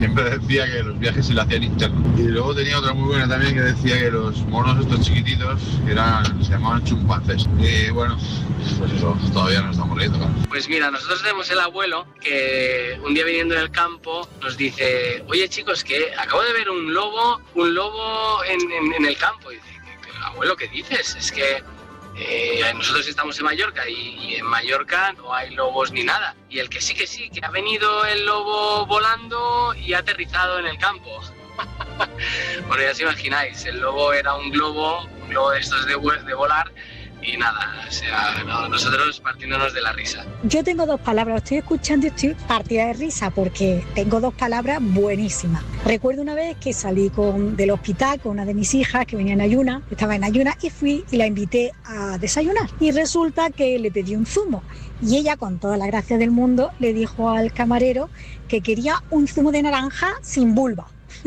Siempre decía que los viajes se le hacían internos. Y luego tenía otra muy buena también que decía que los monos estos chiquititos se llamaban chimpancés. Y bueno, pues eso, todavía no estamos leyendo, claro. Pues mira, nosotros tenemos el abuelo que un día viniendo en el campo nos dice: oye chicos, que acabo de ver un lobo en el campo. Y dice: abuelo, ¿qué dices? Es que nosotros estamos en Mallorca y en Mallorca no hay lobos ni nada. Y el que sí, que ha venido el lobo volando y ha aterrizado en el campo. Bueno, ya os imagináis, el lobo era un globo de estos de volar. Y nada, o sea, nosotros partiéndonos de la risa. Yo tengo dos palabras, estoy escuchando y estoy partida de risa porque tengo dos palabras buenísimas. Recuerdo una vez que salí del hospital con una de mis hijas que venía en ayunas, estaba en ayunas, y fui y la invité a desayunar. Y resulta que le pedí un zumo y ella, con toda la gracia del mundo, le dijo al camarero que quería un zumo de naranja sin vulva.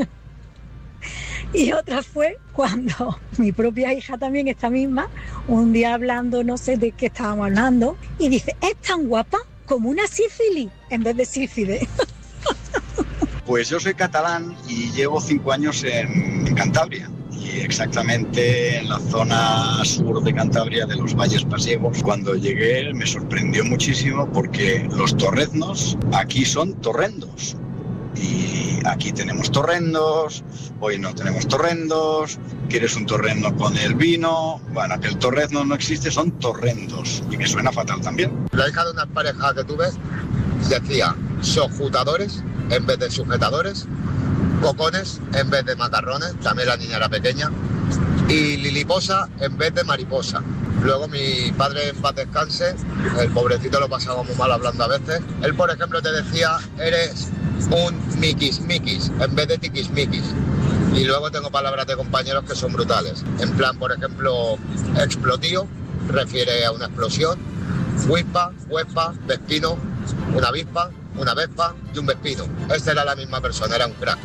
Y otra fue cuando mi propia hija también, esta misma, un día hablando, no sé de qué estábamos hablando, y dice: es tan guapa como una sífilis, en vez de sífilis. Pues yo soy catalán y llevo 5 años en Cantabria. Y exactamente en la zona sur de Cantabria, de los Valles Pasiegos. Cuando llegué me sorprendió muchísimo porque los torreznos aquí son torrendos. Y aquí tenemos torrendos, hoy no tenemos torrendos, quieres un torrendo con el vino. Bueno, que el torrezno no existe, son torrendos, y que suena fatal también. La hija de una pareja que tuve decía sojutadores en vez de sujetadores, cocones en vez de macarrones, también la niña era pequeña, y liliposa en vez de mariposa. Luego mi padre, en paz descanse, el pobrecito lo pasaba muy mal hablando a veces. Él, por ejemplo, te decía: eres un miquis en vez de tiquismiquis. Y luego tengo palabras de compañeros que son brutales. En plan, por ejemplo, explotío refiere a una explosión. Huispa, huespa, vespino, una avispa, una vespa y un vespino. Esta era la misma persona, era un crack.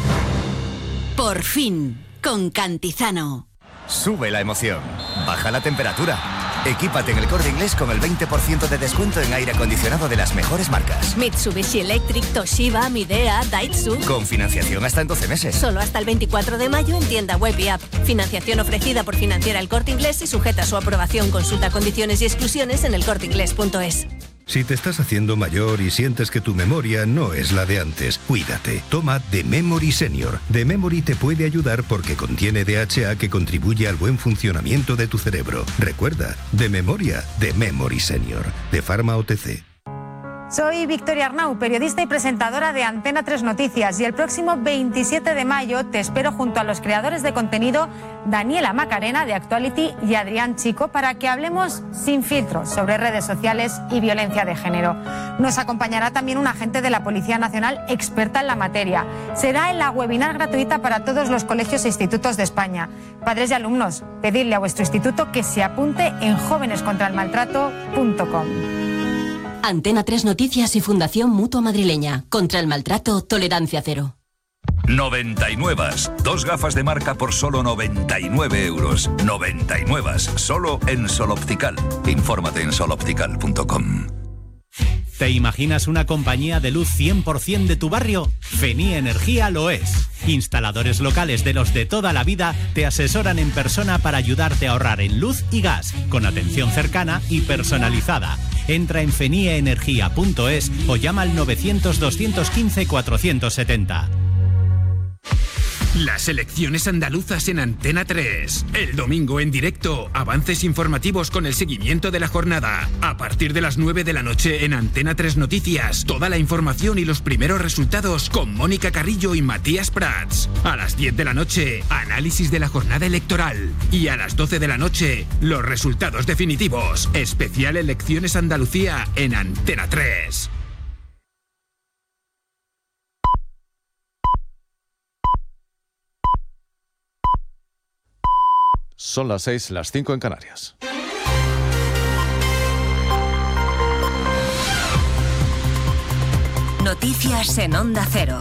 Por fin, con Cantizano. Sube la emoción, baja la temperatura. Equípate en El Corte Inglés con el 20% de descuento en aire acondicionado de las mejores marcas. Mitsubishi Electric, Toshiba, Midea, Daihatsu. Con financiación hasta en 12 meses. Solo hasta el 24 de mayo en tienda web y app. Financiación ofrecida por Financiera El Corte Inglés y sujeta a su aprobación. Consulta condiciones y exclusiones en elcorteinglés.es. Si te estás haciendo mayor y sientes que tu memoria no es la de antes, cuídate. Toma The Memory Senior. The Memory te puede ayudar porque contiene DHA que contribuye al buen funcionamiento de tu cerebro. Recuerda, de memoria, The Memory Senior. De Pharma OTC. Soy Victoria Arnau, periodista y presentadora de Antena 3 Noticias, y el próximo 27 de mayo te espero junto a los creadores de contenido Daniela Macarena de Actuality y Adrián Chico para que hablemos sin filtros sobre redes sociales y violencia de género. Nos acompañará también un agente de la Policía Nacional experta en la materia. Será en la webinar gratuita para todos los colegios e institutos de España. Padres y alumnos, pedidle a vuestro instituto que se apunte en jovenescontraelmaltrato.com. Antena 3 Noticias y Fundación Mutua Madrileña. Contra el maltrato, tolerancia cero. 99. 2 gafas de marca por solo 99 euros. 99. Solo en Sol Optical. Infórmate en soloptical.com. ¿Te imaginas una compañía de luz 100% de tu barrio? Fenie Energía lo es. Instaladores locales de los de toda la vida te asesoran en persona para ayudarte a ahorrar en luz y gas, con atención cercana y personalizada. Entra en fenieenergia.es o llama al 900-215-470. Las elecciones andaluzas en Antena 3. El domingo en directo, avances informativos con el seguimiento de la jornada. A partir de las 9 de la noche en Antena 3 Noticias, toda la información y los primeros resultados con Mónica Carrillo y Matías Prats. A las 10 de la noche, análisis de la jornada electoral. Y a las 12 de la noche, los resultados definitivos. Especial Elecciones Andalucía en Antena 3. Son las 6, las 5 en Canarias. Noticias en Onda Cero.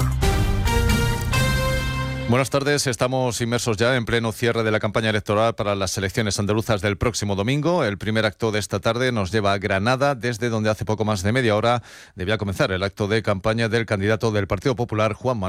Buenas tardes, estamos inmersos ya en pleno cierre de la campaña electoral para las elecciones andaluzas del próximo domingo. El primer acto de esta tarde nos lleva a Granada, desde donde hace poco más de media hora debía comenzar el acto de campaña del candidato del Partido Popular, Juan Manuel